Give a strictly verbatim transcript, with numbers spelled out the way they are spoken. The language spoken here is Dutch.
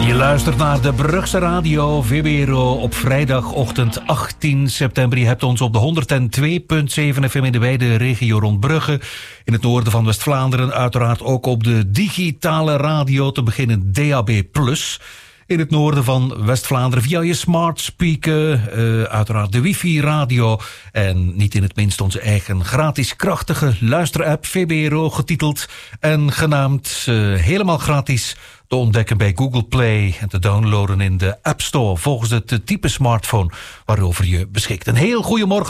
Je luistert naar de Brugse Radio, V B R O, op vrijdagochtend achttien september. Je hebt ons op de honderdtwee komma zeven F M in de wijde regio rond Brugge. In het noorden van West-Vlaanderen uiteraard ook op de digitale radio, te beginnen D A B plus. In het noorden van West-Vlaanderen via je smart speaker, uh, uiteraard de wifi-radio. En niet in het minst onze eigen gratis krachtige luisterapp V B R O, getiteld en genaamd uh, helemaal gratis te ontdekken bij Google Play en te downloaden in de App Store volgens het type smartphone waarover je beschikt. Een heel goedemorgen.